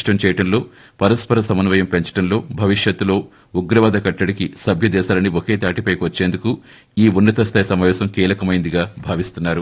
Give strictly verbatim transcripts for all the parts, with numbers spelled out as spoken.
పటిష్టం చేయడంలో పరస్పర సమన్వయం పెంచడంలో భవిష్యత్తులో ఉగ్రవాద కట్టడికి సభ్య దేశాలని ఒకే తాటిపైకి వచ్చేందుకు ఈ ఉన్నత స్థాయి సమావేశం కీలకమైందిగా భావిస్తున్నారు.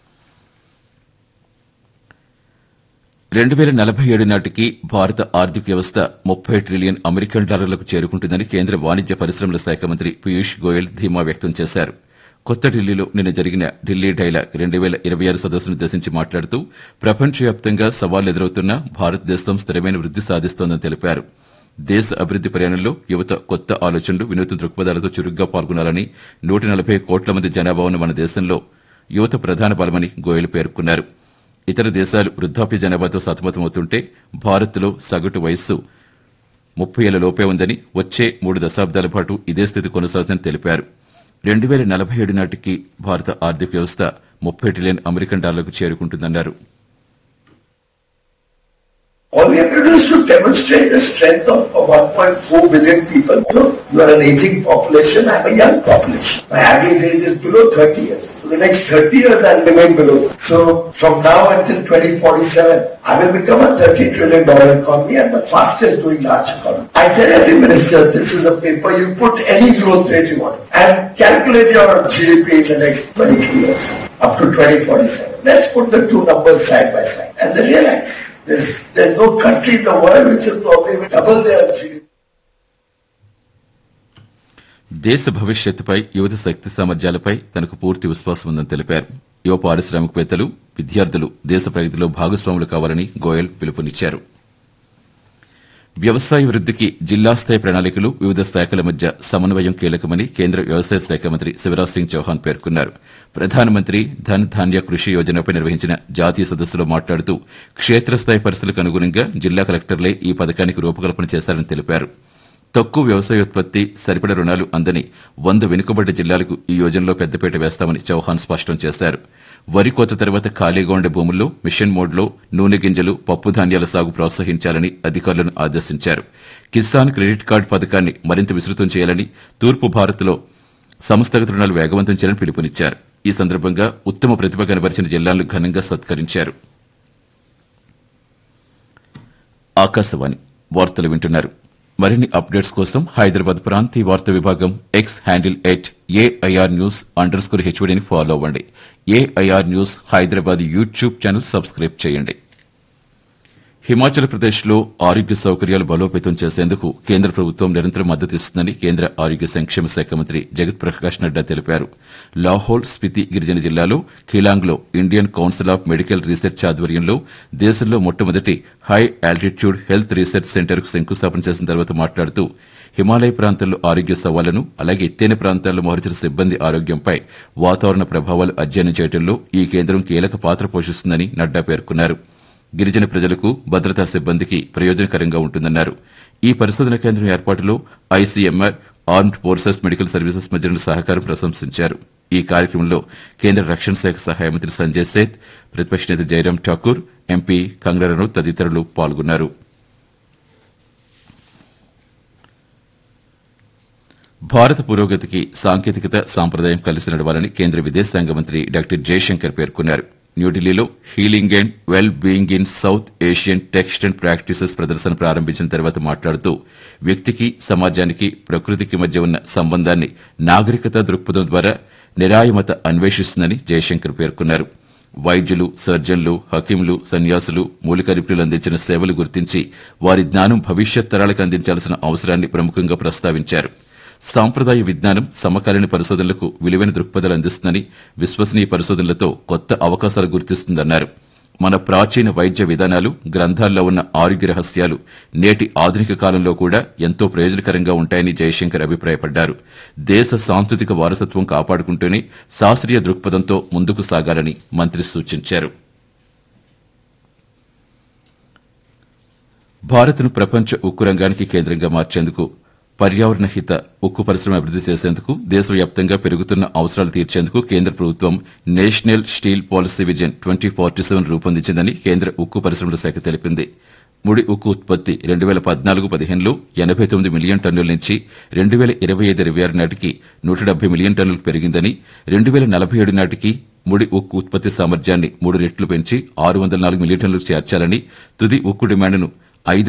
రెండు వేల నలభై ఏడు నాటికి భారత ఆర్థిక వ్యవస్థ ముప్పై ట్రిలియన్ అమెరికన్ డాలర్లకు చేరుకుంటుందని కేంద్ర వాణిజ్య పరిశ్రమల శాఖ మంత్రి పీయూష్ గోయల్ ధీమా వ్యక్తం చేశారు. కొత్త ఢిల్లీలో నిన్న జరిగిన ఢిల్లీ డైలాగ్ రెండు వేల ఇరవై ఆరు సదస్సును ఉద్దేశించి మాట్లాడుతూ ప్రపంచవ్యాప్తంగా సవాళ్లు ఎదురవుతున్నా భారతదేశం స్థిరమైన వృద్ది సాధిస్తోందని తెలిపారు. దేశ అభివృద్ది ప్రయాణంలో యువత కొత్త ఆలోచనలు వినూత్న దృక్పథాలతో చురుగ్గా పాల్గొనాలని నూట నలభై కోట్ల మంది జనాభా ఉన్న మన దేశంలో యువత ప్రధాన బలమని గోయల్ పేర్కొన్నారు. ఇతర దేశాలు వృద్ధాప్య జనాభాతో సతమతమవుతుంటే భారత్లో సగటు వయస్సు ముప్పై ఏళ్ల లోపే ఉందని, వచ్చే మూడు దశాబ్దాల పాటు ఇదే స్థితి కొనసాగుతుందని తెలిపారు. రెండు వేల నలభై ఏడు నాటికి భారత ఆర్థిక వ్యవస్థ ముప్పై ట్రిలియన్ అమెరికన్ డాలర్లకు చేరుకుంటుందన్నారు. All we have to do is to demonstrate the strength of one point four billion people. So you are an aging population, I am a young population. My average age is below thirty years. For the next thirty years I will remain below. So from now until twenty forty-seven, I will become a thirty trillion dollar economy and the fastest growing large economy. I tell every minister, this is a paper, you put any growth rate you want and calculate your G D P in the next twenty-two years up to twenty forty-seven. Let's put the two numbers side by side and then realize there's, there's no country in the world which will probably double their G D P. దేశ భవిష్యత్తుపై యువత శక్తి సామర్థ్యాలపై తనకు పూర్తి విశ్వాసం ఉందని తెలిపారు. యువ పారిశ్రామికవేత్తలు, విద్యార్థులు దేశ ప్రగతిలో భాగస్వాములు కావాలని గోయల్ పిలుపునిచ్చారు. వ్యవసాయ వృద్దికి జిల్లా స్థాయి ప్రణాళికలు, వివిధ శాఖల మధ్య సమన్వయం కీలకమని కేంద్ర వ్యవసాయ శాఖ మంత్రి శివరాజ్ సింగ్ చౌహాన్ పేర్కొన్నారు. ప్రధానమంత్రి ధన్ ధాన్య కృషి యోజనపై నిర్వహించిన జాతీయ సదస్సులో మాట్లాడుతూ క్షేత్రస్థాయి పరిస్థితులకు అనుగుణంగా జిల్లా కలెక్టర్లే ఈ పథకానికి రూపకల్పన చేశారని తెలిపారు. తక్కువ వ్యవసాయోత్పత్తి, సరిపడ రుణాలు అందని వంద వెనుకబడ్డ జిల్లాలకు ఈ యోజనలో పెద్దపీట వేస్తామని చౌహాన్ స్పష్టం చేశారు. వరి కోత తర్వాత ఖాళీగా ఉండే భూముల్లో మిషన్ మోడ్లో నూనె గింజలు, పప్పు ధాన్యాల సాగు ప్రోత్సహించాలని అధికారులను ఆదేశించారు. కిసాన్ క్రెడిట్ కార్డు పథకాన్ని మరింత విస్తృతం చేయాలని, తూర్పు భారత్లో సంస్థాగత రుణాలు వేగవంతం చేయాలని పిలుపునిచ్చారు. ఈ సందర్భంగా ఉత్తమ ప్రతిభ కనబరిచిన జిల్లాలను ఘనంగా సత్కరించారు. ఆకాశవాణి వార్తలు వింటున్నారు. మరిన్ని అప్డేట్స్ కోసం హైదరాబాద్ ప్రాంతీయ వార్తా విభాగం X handle at AIR news under score హెచ్వీడీని follow అవ్వండి. AIR news Hyderabad YouTube channel subscribe చేయండి. హిమాచల్ ప్రదేశ్లో ఆరోగ్య సౌకర్యాలు బలోపేతం చేసేందుకు కేంద్ర ప్రభుత్వం నిరంతరం మద్దతిస్తుందని కేంద్ర ఆరోగ్య సంక్షేమ శాఖ మంత్రి జగత్ ప్రకాష్ నడ్డా తెలిపారు. లాహౌల్ స్పితి గిరిజన జిల్లాలో ఖిలాంగ్లో Indian council of medical research ఆధ్వర్యంలో దేశంలో మొట్టమొదటి హై ఆల్టిట్యూడ్ హెల్త్ రీసెర్చ్ సెంటర్కు శంకుస్థాపన చేసిన తర్వాత మాట్లాడుతూ హిమాలయ ప్రాంతాల్లో ఆరోగ్య సవాళ్లను, అలాగే ఎత్తైన ప్రాంతాల్లో మోహరించిన సిబ్బంది ఆరోగ్యంపై వాతావరణ ప్రభావాలు అధ్యయనం చేయడంలో ఈ కేంద్రం కీలక పాత్ర పోషిస్తుందని నడ్డా పేర్కొన్నారు. గిరిజన ప్రజలకు, భద్రతా సిబ్బందికి ప్రయోజనకరంగా ఉంటుందన్నారు. ఈ పరిశోధన కేంద్రం ఏర్పాటులో ICMR, armed forces medical services మధ్య సహకారం ప్రశంసించారు. ఈ కార్యక్రమంలో కేంద్ర రక్షణ శాఖ సహాయ మంత్రి సంజయ్ సేత్, ప్రతిపక్ష నేత జైరాం ఠాకూర్, ఎంపీ కంగనా రనౌత్ తదితరులు పాల్గొన్నారు. భారత పురోగతికి సాంకేతికత, సాంప్రదాయం కలిసి నడవాలని కేంద్ర విదేశాంగ మంత్రి డాక్టర్ జయశంకర్ పేర్కొన్నారు. న్యూఢిల్లీలో healing and well being in south Asian text and practices ప్రదర్శన ప్రారంభించిన తర్వాత మాట్లాడుతూ వ్యక్తికి, సమాజానికి, ప్రకృతికి మధ్య ఉన్న సంబంధాన్ని నాగరికత దృక్పథం ద్వారా నిరాయమత అన్వేషిస్తుందని జయశంకర్ పేర్కొన్నారు. వైద్యులు, సర్జన్లు, హకీంలు, సన్యాసులు, మూలిక నిపుణులు అందించిన సేవలు గుర్తించి వారి జ్ఞానం భవిష్యత్ తరాలకు అందించాల్సిన అవసరాన్ని ప్రముఖంగా ప్రస్తావించారు. సాంప్రదాయ విజ్ఞానం సమకాలీన పరిశోధనలకు విలువైన దృక్పథాలు అందిస్తుందని, విశ్వసనీయ పరిశోధనలతో కొత్త అవకాశాలు గుర్తిస్తుందన్నారు. మన ప్రాచీన వైద్య విధానాలు, గ్రంథాల్లో ఉన్న ఆరోగ్య రహస్యాలు నేటి ఆధునిక కాలంలో కూడా ఎంతో ప్రయోజనకరంగా ఉంటాయని జయశంకర్ అభిప్రాయపడ్డారు. దేశ సాంస్కృతిక వారసత్వం కాపాడుకుంటూనే శాస్త్రీయ దృక్పథంతో ముందుకు సాగాలని మంత్రి సూచించారు. భారత్ను ప్రపంచ ఉక్కు రంగానికి కేంద్రంగా మార్చేందుకు, పర్యావరణ హిత ఉక్కు పరిశ్రమ అభివృద్ది చేసేందుకు, దేశవ్యాప్తంగా పెరుగుతున్న అవసరాలు తీర్చేందుకు కేంద్ర ప్రభుత్వం national steel policy vision twenty forty seven రూపొందించిందని కేంద్ర ఉక్కు పరిశ్రమల శాఖ తెలిపింది. ముడి ఉక్కు ఉత్పత్తి రెండు వేల పద్నాలుగు పదిహేనులో ఎనబై తొమ్మిది మిలియన్ టన్నుల నుంచి రెండు వేల ఇరవై ఐదు ఇరవై ఆరు నాటికి నూట డెబ్బై మిలియన్ టన్నులకు పెరిగిందని, రెండు వేల నలభై ఏడు నాటికి ముడి ఉక్కు ఉత్పత్తి సామర్థ్యాన్ని మూడు రెట్లు పెంచి ఆరు వందల నాలుగు మిలియన్ టన్నులకు చేర్చాలని, తుది ఉక్కు డిమాండ్ను ఐదు